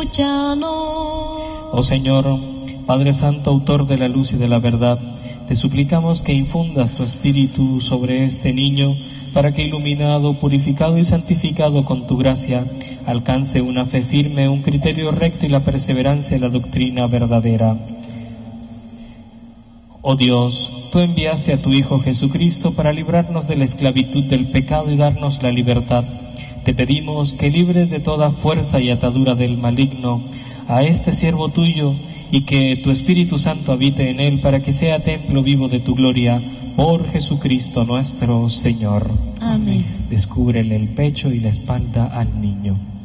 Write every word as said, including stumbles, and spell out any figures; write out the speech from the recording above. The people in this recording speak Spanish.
escúchanos. Oh Señor, Padre Santo, autor de la luz y de la verdad, te suplicamos que infundas tu espíritu sobre este niño, para que iluminado, purificado y santificado con tu gracia, alcance una fe firme, un criterio recto y la perseverancia en la doctrina verdadera. Oh Dios, tú enviaste a tu Hijo Jesucristo para librarnos de la esclavitud del pecado y darnos la libertad. Te pedimos que libres de toda fuerza y atadura del maligno a este siervo tuyo, y que tu Espíritu Santo habite en él para que sea templo vivo de tu gloria, por Jesucristo nuestro Señor. Amén. Descúbrele el pecho y la espalda al niño.